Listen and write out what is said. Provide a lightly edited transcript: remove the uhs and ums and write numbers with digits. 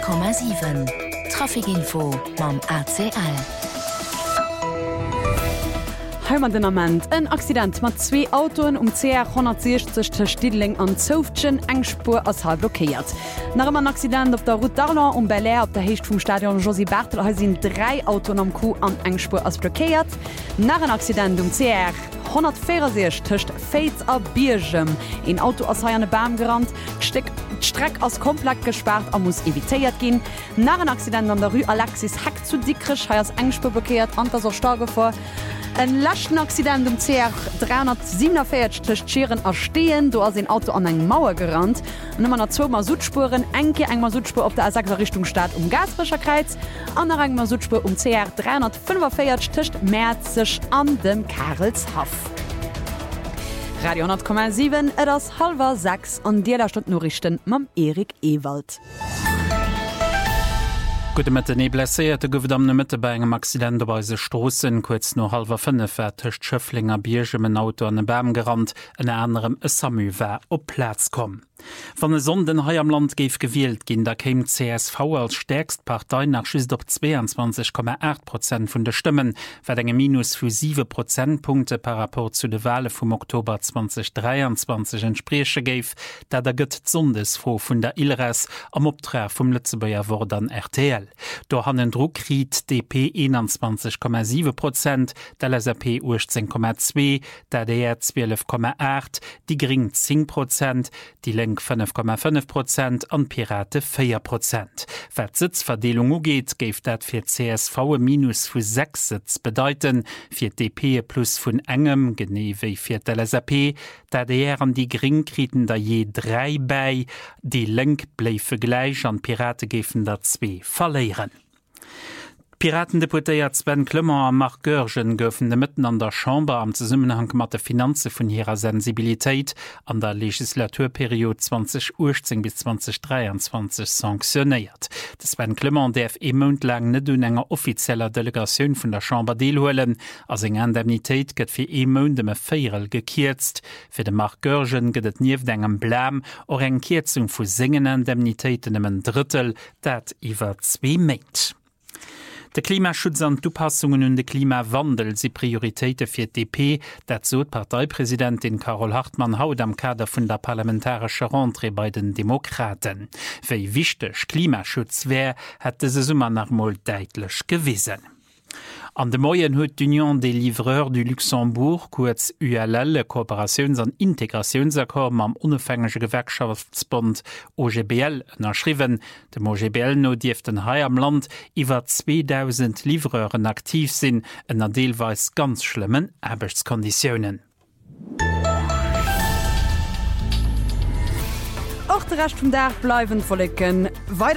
100,7 Trafikinfo mam ACL. Heimandenament en Accident mat 2 Autoen CR 160 ter Stidling an Zoftchen engspur ass halb blockiert. Nach ein Accident auf der Route d'Arlon Bel Air op der Hecht vum Stadion Josie Bertel sind 3 Autoen am Kuh an engspur ass blockiert. Nach ein Accident CR 164 töcht Fates a Biergem in Auto ass haierne Bam gerannt, Streck ass komplett gesperrt a muss evitéiert gin. Nach ein Accident an der Rue Alexis Hack zu Dickrech heiers engspur blockiert an der Starge vor. Ein lachten Accident CR 347 töcht Scheren erstehen, do ass ein Auto an eng Mauer gerannt. Nummer 2 Südspuren, engmal Südspur auf der A6 Richtung Stadt Gasbrecher Kreiz, an der engmal Südspur CR 345 töcht Mäzech an dem Karlshaf. Radio 100,7 et ass 5:06 an Dir der Stadtnachrichten mam Erik Ewald. Gute Mitte ne blessierte gouf am Mitte bei engem Accident bei se Stossen kurz no 4:30 töcht Schöfflinger Biergem en Auto an den Bäm gerannt, en anderem e Samu wär op Platz kom. Van de Sonden hai am Land geif gewählt ginn, da käm CSV als stärkst Partei nach schüst op 22,8% vun der Stimmen, wär engem Minus vu 7 Prozentpunkte par rapport zu de Wale vum Oktober 2023 entspreche geif, da der gëtt Sondes vor vun der ILRS am Optrag vum Lützebauer Wort an RTL. Do han den Druckriet DP 21,7%, der LSRP 18,2%, der DR 12,8%, die Gring 10%, die Lenk 5,5% an Pirate 4%. Wer Sitzverdelung ugeht, geif dat fir CSV e Minus vu 6 Sitz bedeuten, fir DP plus vun engem, genewei fir LSRP, der DR an die Gringkriten da je 3 bei, die Lenk bleife gleich an Pirate gefen da 2 verleieren. Piratendeputéiert Sven Klümmer am Marc Görgen goufen de Mitten an der Chambre am Zusammenhang mat der Finanze vun ihrer Sensibilitéit an der Legislaturperiode 2018 bis 2023 sanktioniert. De Sven Klümmer derf emundlang net dun enger offizieller Delegationun vun der Chambre deelhoelen, as eng Indemnitéit gëtt fir emundeme Féierel gekiertzt. Fir de Marc Görgen gëtt nieef engem Blam or eng Kierzung vu singen Indemnitéiten em Drittel, dat iwwer 2 Meint. De Klimaschutz an d'Upassungen und de Klimawandel si Prioritéite fir DP, dat so Parteipräsidentin Carol Hartmann haut am Kader vun der parlamentarische Rentrée bei den Demokraten. Wéi wichtech Klimaschutz wär, hätte se summer nach mal deitlech gewisen. An de Moien huet d'Union des Livreurs du Luxembourg, kurz ULL, Kooperations- an Integrationsakkord am unabhängige Gewerkschaftsbund OGBL erschriven. Dem OGBL no dieften hai am Land iwwer 2000 Livreuren aktiv sinn, ënner deelweis ganz schlimmen Arbeitskonditionen. Auch der Rest vom Tag bleiben verlegen.